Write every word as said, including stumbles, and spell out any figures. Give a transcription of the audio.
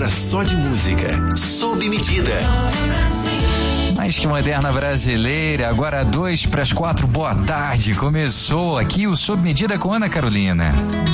hora só de música. Sob medida. Mais que moderna brasileira, agora dois para as quatro, boa tarde. Começou aqui o Sob Medida com Ana Carolina.